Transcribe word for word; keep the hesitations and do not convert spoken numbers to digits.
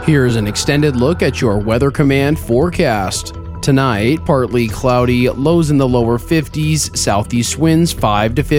Here's an extended look at your Weather Command forecast. Tonight, partly cloudy, lows in the lower fifties, southeast winds five to fifteen.